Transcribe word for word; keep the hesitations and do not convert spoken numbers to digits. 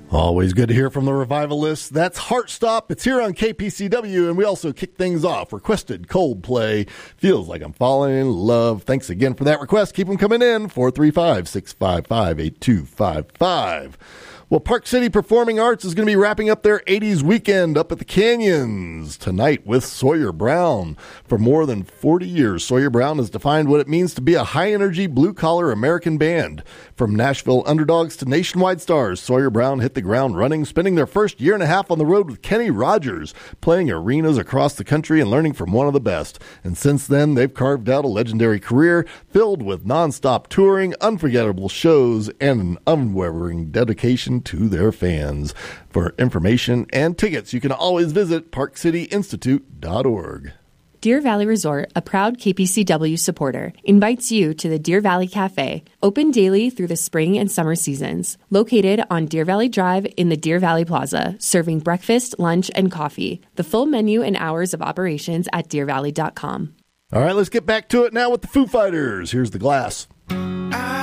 Always good to hear from the Revivalists. That's Heartstop. It's here on K P C W, and we also kick things off. Requested Coldplay. Feels like I'm falling in love. Thanks again for that request. Keep them coming in. four three five, six five five, eight two five five. Well, Park City Performing Arts is going to be wrapping up their eighties weekend up at the Canyons tonight with Sawyer Brown. For more than forty years, Sawyer Brown has defined what it means to be a high-energy, blue-collar American band. From Nashville underdogs to nationwide stars, Sawyer Brown hit the ground running, spending their first year and a half on the road with Kenny Rogers, playing arenas across the country and learning from one of the best. And since then, they've carved out a legendary career filled with nonstop touring, unforgettable shows, and an unwavering dedication to their fans. For information and tickets, you can always visit park city institute dot org. Deer Valley Resort, a proud K P C W supporter, invites you to the Deer Valley Cafe, open daily through the spring and summer seasons. Located on Deer Valley Drive in the Deer Valley Plaza, serving breakfast, lunch, and coffee. The full menu and hours of operations at deer valley dot com. All right, let's get back to it now with the Foo Fighters. Here's The Glass.